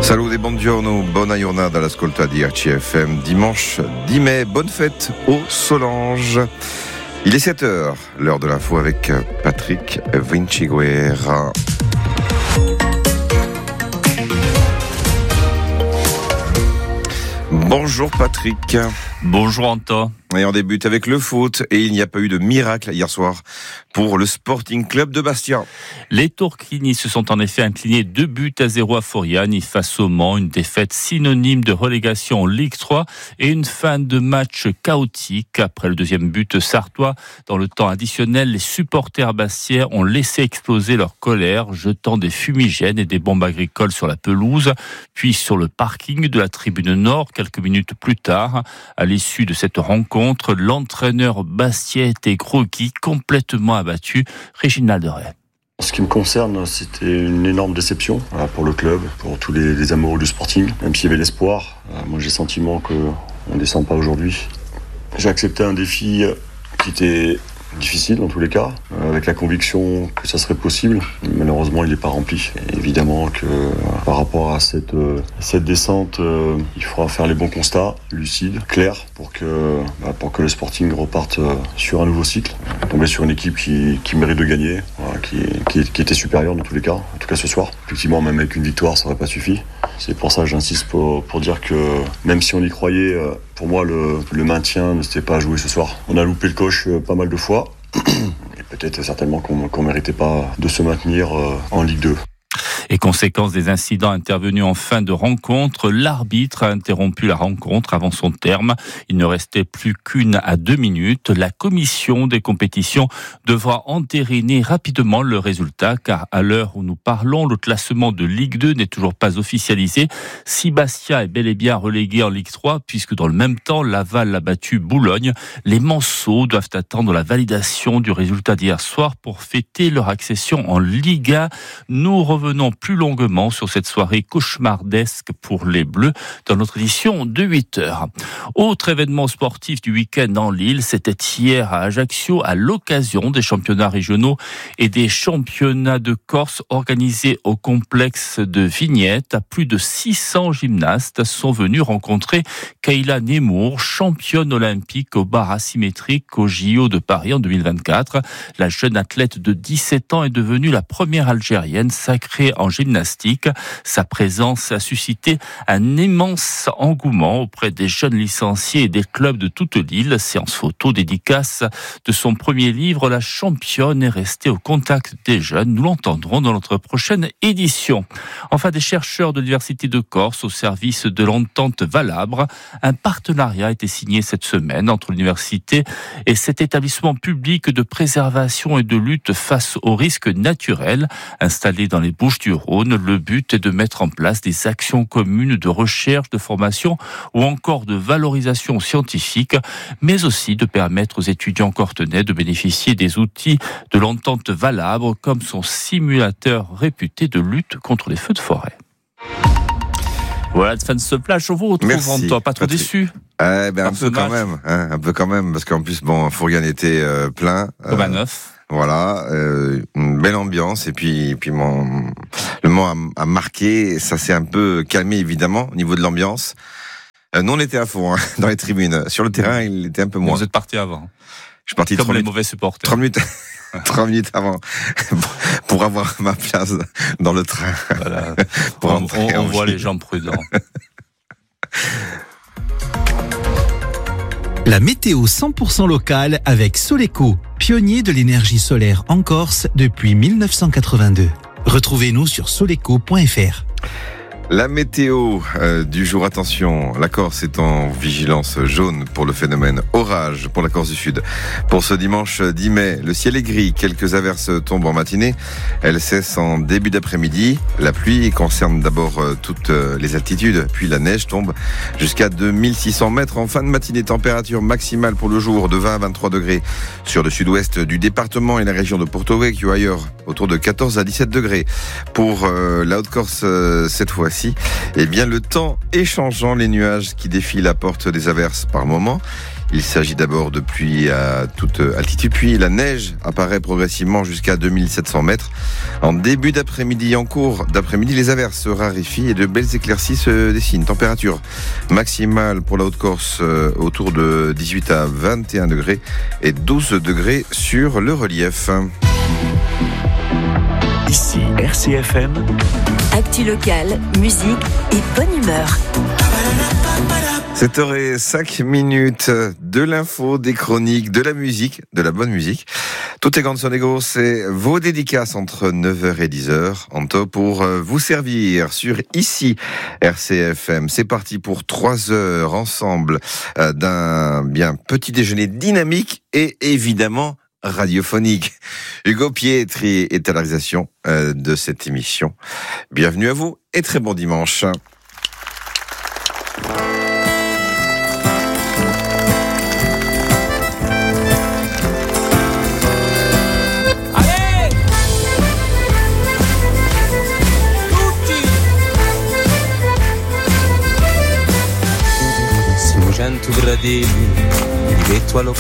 Salut et buongiorno, buona giornata all'ascolto di RCFM. Dimanche 10 mai, bonne fête au Solange. Il est 7h, l'heure de l'info avec Patrick Vinciguerra. Bonjour Patrick. Bonjour Anton. Et on débute avec le foot et il n'y a pas eu de miracle hier soir pour le Sporting Club de Bastia. Les Torquini se sont en effet inclinés 2-0 à Foriani face au Mans, une défaite synonyme de relégation en Ligue 3 et une fin de match chaotique. Après le deuxième but sartois, dans le temps additionnel, les supporters bastiais ont laissé exploser leur colère, jetant des fumigènes et des bombes agricoles sur la pelouse, puis sur le parking de la tribune nord quelques minutes plus tard. À l'issue de cette rencontre, l'entraîneur bastiais était groggy, complètement abattu. Réginald Ray. En ce qui me concerne, c'était une énorme déception pour le club, pour tous les amoureux du Sporting. Même s'il y avait l'espoir, moi j'ai le sentiment qu'on ne descend pas aujourd'hui. J'ai accepté un défi qui était difficile dans tous les cas, avec la conviction que ça serait possible. Malheureusement, il n'est pas rempli. Et évidemment que par rapport à cette descente, il faudra faire les bons constats, lucides, clairs, pour que le Sporting reparte sur un nouveau cycle. Tomber sur une équipe qui mérite de gagner, qui était supérieure dans tous les cas, en tout cas ce soir. Effectivement, même avec une victoire, ça n'aurait pas suffi. C'est pour ça que j'insiste pour dire que même si on y croyait, pour moi le maintien ne s'était pas à jouer ce soir. On a loupé le coche pas mal de fois et peut-être certainement qu'on méritait pas de se maintenir en Ligue 2. Et conséquence des incidents intervenus en fin de rencontre, l'arbitre a interrompu la rencontre avant son terme. Il ne restait plus qu'une à 2 minutes. La commission des compétitions devra entériner rapidement le résultat, car à l'heure où nous parlons, le classement de Ligue 2 n'est toujours pas officialisé. Si Bastia est bel et bien relégué en Ligue 3, puisque dans le même temps, Laval a battu Boulogne, les Manceaux doivent attendre la validation du résultat d'hier soir pour fêter leur accession en Ligue 1. Nous revenons plus longuement sur cette soirée cauchemardesque pour les Bleus dans notre édition de 8h. Autre événement sportif du week-end en Lille, c'était hier à Ajaccio à l'occasion des championnats régionaux et des championnats de Corse organisés au complexe de Vignette. Plus de 600 gymnastes sont venus rencontrer Kayla Nemour, championne olympique au bar asymétrique au JO de Paris en 2024. La jeune athlète de 17 ans est devenue la première Algérienne sacrée en gymnastique. Sa présence a suscité un immense engouement auprès des jeunes licenciés et des clubs de toute l'île. Séance photo dédicace de son premier livre, la championne est restée au contact des jeunes. Nous l'entendrons dans notre prochaine édition. Enfin, des chercheurs de l'Université de Corse au service de l'entente Valabre. Un partenariat a été signé cette semaine entre l'université et cet établissement public de préservation et de lutte face aux risques naturels installé dans les Bouches-du-Rhône. Le but est de mettre en place des actions communes de recherche, de formation ou encore de valorisation scientifique, mais aussi de permettre aux étudiants cortenais de bénéficier des outils de l'entente Valabre comme son simulateur réputé de lutte contre les feux de forêt. Voilà, de fin de ce plat, je vous retrouve en toi, pas trop Patrick. déçu. Un peu quand même, parce qu'en plus, Fourgan était plein. Comme un œuf. Voilà, une belle ambiance et puis le Mans a marqué, ça s'est un peu calmé évidemment au niveau de l'ambiance. Nous on était à fond dans les tribunes, sur le terrain il était un peu moins. Vous êtes parti avant. Je suis parti comme les mauvais supporters. 3 minutes avant pour avoir ma place dans le train. Voilà. on voit les gens prudents. La météo 100% locale avec Soleco, pionnier de l'énergie solaire en Corse depuis 1982. Retrouvez-nous sur soleco.fr. La météo du jour, attention, la Corse est en vigilance jaune pour le phénomène orage pour la Corse du Sud. Pour ce dimanche 10 mai, le ciel est gris, quelques averses tombent en matinée, elles cessent en début d'après-midi. La pluie concerne d'abord toutes les altitudes, puis la neige tombe jusqu'à 2600 mètres en fin de matinée. Température maximale pour le jour de 20 à 23 degrés sur le sud-ouest du département et la région de Porto Vecchio, ailleurs autour de 14 à 17 degrés. Pour la Haute-Corse cette fois-ci, eh bien le temps est changeant, les nuages qui défilent apportent des averses par moment. Il s'agit d'abord de pluie à toute altitude, puis la neige apparaît progressivement jusqu'à 2700 mètres. En début d'après-midi, en cours d'après-midi, les averses se raréfient et de belles éclaircies se dessinent. Température maximale pour la Haute-Corse autour de 18 à 21 degrés et 12 degrés sur le relief. Ici RCFM. Actu locale, musique et bonne humeur. 7h05, de l'info, des chroniques, de la musique, de la bonne musique. Tout est Gansonego, c'est vos dédicaces entre 9h et 10h. En top pour vous servir sur ici RCFM. C'est parti pour 3 heures ensemble d'un bien petit déjeuner dynamique et évidemment radiophonique. Hugo Pietri est à la réalisation de cette émission. Bienvenue à vous et très bon dimanche. Tu gradivi, divetto allo